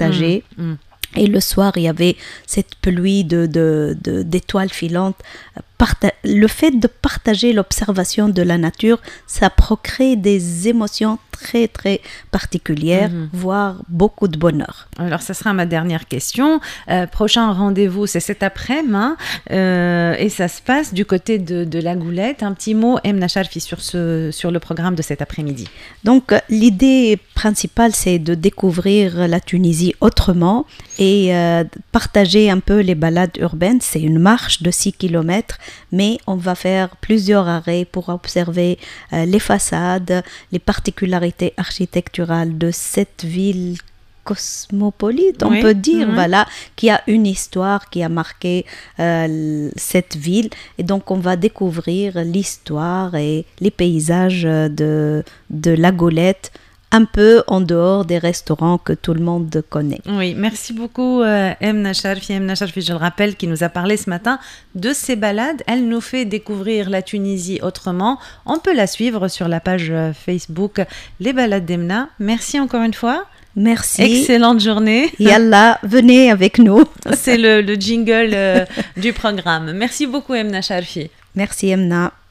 partager. Et le soir, il y avait cette pluie d'étoiles filantes. Le fait de partager l'observation de la nature, ça procrée des émotions très, très particulières, voire beaucoup de bonheur. Alors, ça sera ma dernière question. Prochain rendez-vous, c'est cet après-midi. Et ça se passe du côté de la Goulette. Un petit mot, Emna Charfi, sur le programme de cet après-midi. Donc, l'idée principale, c'est de découvrir la Tunisie autrement et partager un peu les balades urbaines. C'est une marche de 6 km, mais on va faire plusieurs arrêts pour observer les façades, les particularités architecturales de cette ville cosmopolite, on peut dire, voilà, qui a une histoire qui a marqué cette ville. Et donc, on va découvrir l'histoire et les paysages de la Golette, un peu en dehors des restaurants que tout le monde connaît. Oui, merci beaucoup Emna Charfi. Emna Charfi, je le rappelle, qui nous a parlé ce matin de ses balades. Elle nous fait découvrir la Tunisie autrement. On peut la suivre sur la page Facebook Les Balades d'Emna. Merci encore une fois. Merci. Excellente journée. Yallah, venez avec nous. C'est le jingle du programme. Merci beaucoup Emna Charfi. Merci Emna.